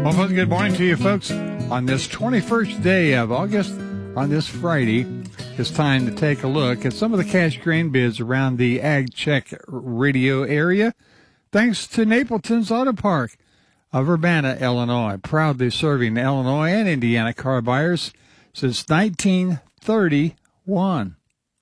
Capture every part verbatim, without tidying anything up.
Well, folks, good morning to you folks. On this twenty-first day of August, on this Friday, it's time to take a look at some of the cash grain bids around the Ag Check radio area. Thanks to Napleton's Auto Park of Urbana, Illinois, proudly serving Illinois and Indiana car buyers since nineteen thirty-one.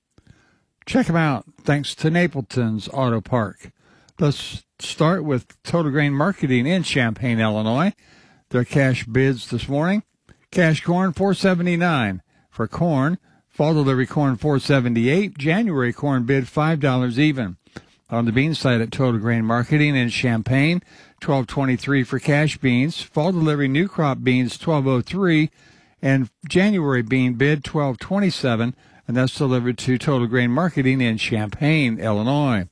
Check them out. Thanks to Napleton's Auto Park. Let's start with Total Grain Marketing in Champaign, Illinois. Their cash bids this morning. Cash corn four seventy-nine for corn. Fall delivery corn four seventy-eight. January corn bid five dollars even. On the bean side at Total Grain Marketing in Champaign, twelve twenty-three for cash beans. Fall delivery new crop beans twelve oh three, and January bean bid twelve twenty-seven, and that's delivered to Total Grain Marketing in Champaign, Illinois.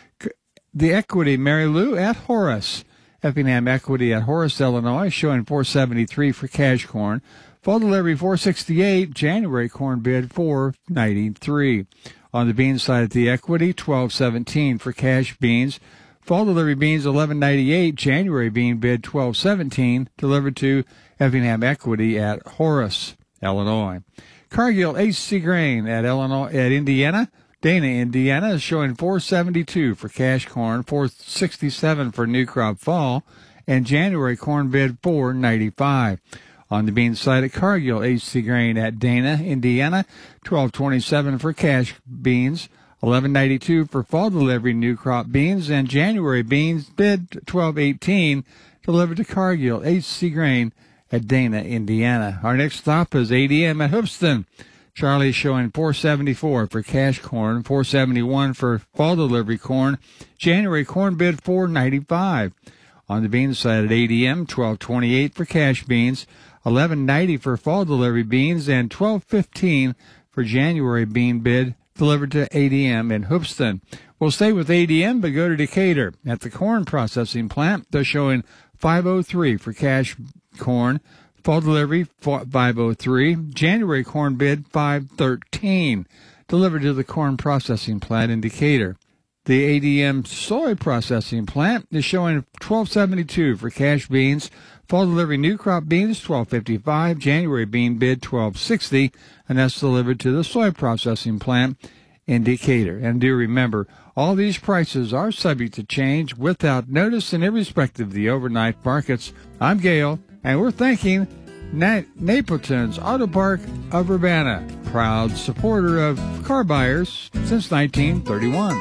The Equity Mary Lou at Horace. Effingham Equity at Horace, Illinois, showing four seventy-three for cash corn. Fall delivery four sixty-eight. January corn bid four ninety-three. On the bean side at the Equity, twelve seventeen for cash beans. Fall delivery beans eleven ninety-eight. January bean bid twelve seventeen. Delivered to Effingham Equity at Horace, Illinois. Cargill H C Grain at Illinois at Indiana. Dana, Indiana, is showing four seventy-two for cash corn, four sixty-seven for new crop fall, and January corn bid four ninety-five. On the bean side at Cargill H C Grain at Dana, Indiana, twelve twenty-seven for cash beans, eleven ninety-two for fall delivery new crop beans, and January beans bid twelve eighteen, delivered to Cargill H C Grain at Dana, Indiana. Our next stop is A D M at Hoopston. Charlie's showing four seventy-four for cash corn, four seventy-one for fall delivery corn. January corn bid four ninety-five. On the bean side at A D M, twelve twenty-eight for cash beans, eleven ninety for fall delivery beans, and twelve fifteen for January bean bid delivered to A D M in Hoopston. We'll stay with A D M, but go to Decatur. At the corn processing plant, they're showing five oh three for cash corn. Fall delivery, five oh three. January corn bid, five thirteen. Delivered to the corn processing plant in Decatur. The A D M soy processing plant is showing twelve seventy-two for cash beans. Fall delivery new crop beans, twelve fifty-five. January bean bid, twelve sixty. And that's delivered to the soy processing plant in Decatur. And do remember, all these prices are subject to change without notice and irrespective of the overnight markets. I'm Gail. And we're thanking Na- Napleton's Auto Park of Urbana, proud supporter of car buyers since nineteen thirty-one.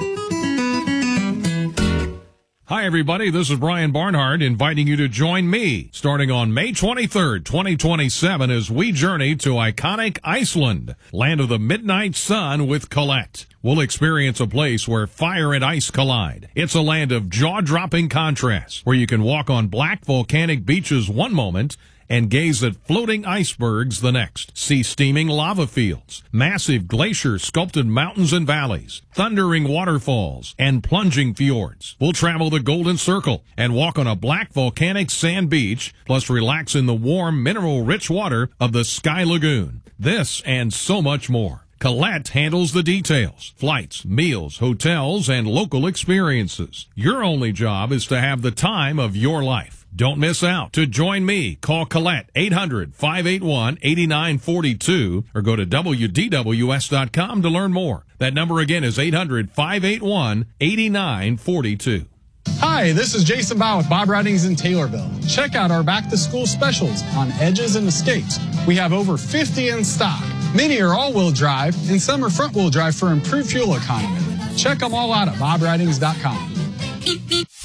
Hi, everybody. This is Brian Barnhart inviting you to join me starting on May twenty-third, twenty twenty-seven as we journey to iconic Iceland, land of the midnight sun with Colette. We'll experience a place where fire and ice collide. It's a land of jaw-dropping contrasts where you can walk on black volcanic beaches one moment and gaze at floating icebergs the next. See steaming lava fields, massive glacier-sculpted mountains and valleys, thundering waterfalls, and plunging fjords. We'll travel the Golden Circle and walk on a black volcanic sand beach, plus relax in the warm, mineral-rich water of the Sky Lagoon. This and so much more. Colette handles the details, flights, meals, hotels, and local experiences. Your only job is to have the time of your life. Don't miss out. To join me, call Colette eight hundred, five eight one, eight nine four two or go to W D W S dot com to learn more. That number again is eight hundred, five eight one, eight nine four two. Hi, this is Jason Bow with Bob Ridings in Taylorville. Check out our back-to-school specials on Edges and Escapes. We have over fifty in stock. Many are all-wheel drive, and some are front-wheel drive for improved fuel economy. Check them all out at Bob Ridings dot com.